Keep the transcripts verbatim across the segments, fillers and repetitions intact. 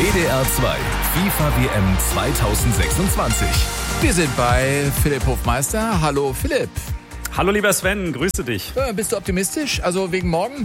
W D R zwei FIFA W M zwanzig sechsundzwanzig. Wir sind bei Philipp Hofmeister. Hallo Philipp. Hallo lieber Sven, grüße dich. Äh, bist du optimistisch? Also wegen morgen?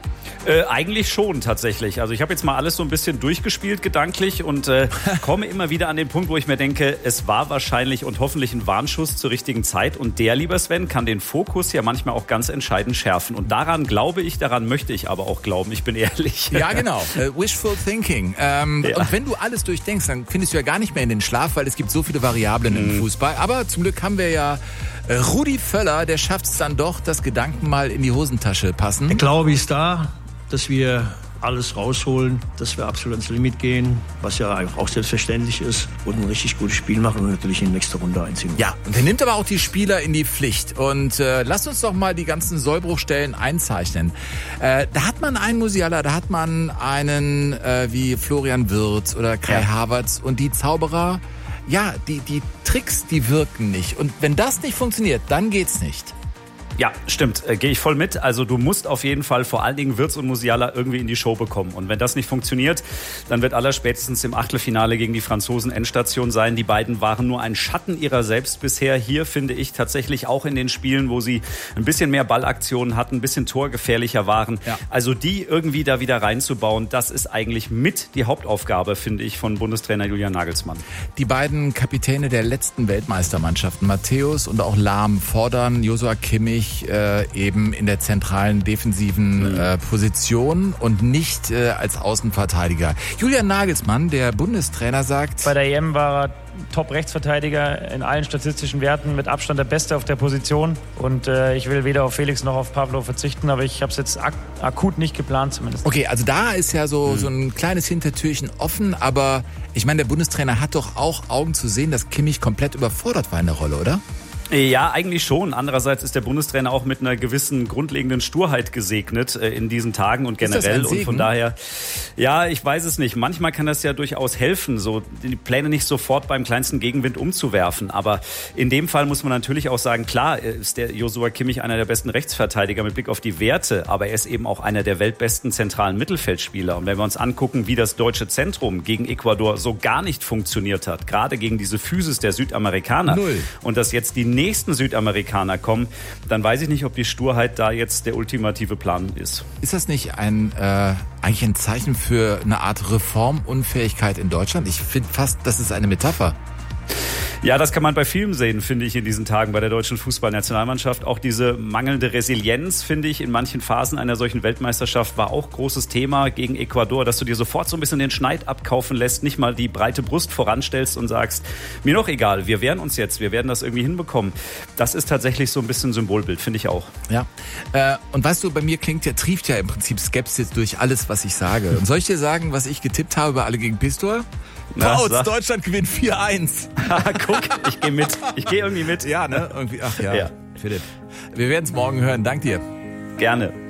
Äh, eigentlich schon tatsächlich. Also ich habe jetzt mal alles so ein bisschen durchgespielt gedanklich und äh, komme immer wieder an den Punkt, wo ich mir denke, es war wahrscheinlich und hoffentlich ein Warnschuss zur richtigen Zeit. Und der, lieber Sven, kann den Fokus ja manchmal auch ganz entscheidend schärfen. Und daran glaube ich, daran möchte ich aber auch glauben. Ich bin ehrlich. Ja, genau. Uh, wishful thinking. Ähm, ja. Und wenn du alles durchdenkst, dann findest du ja gar nicht mehr in den Schlaf, weil es gibt so viele Variablen mhm. im Fußball. Aber zum Glück haben wir ja Rudi Völler, der schafft es dann doch, dass Gedanken mal in die Hosentasche passen. Der Glaube ist da, dass wir alles rausholen, dass wir absolut ans Limit gehen, was ja einfach auch selbstverständlich ist, und ein richtig gutes Spiel machen und natürlich in die nächste Runde einziehen. Ja, und er nimmt aber auch die Spieler in die Pflicht. Und äh, lasst uns doch mal die ganzen Sollbruchstellen einzeichnen. Äh, da hat man einen Musiala, da hat man einen äh, wie Florian Wirtz oder Kai ja. Havertz, und die Zauberer, ja, die, die Tricks, die wirken nicht. Und wenn das nicht funktioniert, dann geht's nicht. Ja, stimmt. Äh, Gehe ich voll mit. Also du musst auf jeden Fall vor allen Dingen Wirtz und Musiala irgendwie in die Show bekommen. Und wenn das nicht funktioniert, dann wird allerspätestens im Achtelfinale gegen die Franzosen Endstation sein. Die beiden waren nur ein Schatten ihrer selbst bisher. Hier finde ich tatsächlich auch in den Spielen, wo sie ein bisschen mehr Ballaktionen hatten, ein bisschen torgefährlicher waren. Ja. Also die irgendwie da wieder reinzubauen, das ist eigentlich mit die Hauptaufgabe, finde ich, von Bundestrainer Julian Nagelsmann. Die beiden Kapitäne der letzten Weltmeistermannschaften, Matthäus und auch Lahm, fordern Joshua Kimmich Äh, eben in der zentralen defensiven äh, Position und nicht äh, als Außenverteidiger. Julian Nagelsmann, der Bundestrainer, sagt: Bei der E M war er Top-Rechtsverteidiger in allen statistischen Werten, mit Abstand der Beste auf der Position. Und äh, ich will weder auf Felix noch auf Pablo verzichten, aber ich habe es jetzt ak- akut nicht geplant zumindest. Okay, also da ist ja so, mhm. so ein kleines Hintertürchen offen, aber ich meine, der Bundestrainer hat doch auch Augen zu sehen, dass Kimmich komplett überfordert war in der Rolle, oder? Ja, eigentlich schon. Andererseits ist der Bundestrainer auch mit einer gewissen grundlegenden Sturheit gesegnet äh, in diesen Tagen und generell. Und von daher, ja, ich weiß es nicht. Manchmal kann das ja durchaus helfen, so die Pläne nicht sofort beim kleinsten Gegenwind umzuwerfen. Aber in dem Fall muss man natürlich auch sagen, klar ist der Joshua Kimmich einer der besten Rechtsverteidiger mit Blick auf die Werte, aber er ist eben auch einer der weltbesten zentralen Mittelfeldspieler. Und wenn wir uns angucken, wie das deutsche Zentrum gegen Ecuador so gar nicht funktioniert hat, gerade gegen diese Physis der Südamerikaner, Null. Und dass jetzt die nächsten Südamerikaner kommen, dann weiß ich nicht, ob die Sturheit da jetzt der ultimative Plan ist. Ist das nicht ein äh, eigentlich ein Zeichen für eine Art Reformunfähigkeit in Deutschland? Ich finde fast, das ist eine Metapher. Ja, das kann man bei vielen sehen, finde ich, in diesen Tagen bei der deutschen Fußballnationalmannschaft. Auch diese mangelnde Resilienz, finde ich, in manchen Phasen einer solchen Weltmeisterschaft war auch großes Thema gegen Ecuador, dass du dir sofort so ein bisschen den Schneid abkaufen lässt, nicht mal die breite Brust voranstellst und sagst, mir doch egal, wir wehren uns jetzt, wir werden das irgendwie hinbekommen. Das ist tatsächlich so ein bisschen Symbolbild, finde ich auch. Ja, äh, und weißt du, bei mir klingt ja, trieft ja im Prinzip Skepsis durch alles, was ich sage. Und soll ich dir sagen, was ich getippt habe bei Alle gegen Pistol? Bautz, Deutschland gewinnt vier eins. Guck, ich gehe mit. Ich gehe irgendwie mit. Ja, ne? Irgendwie, ach ja. ja. Philipp. Wir werden es morgen hören. Dank dir. Gerne.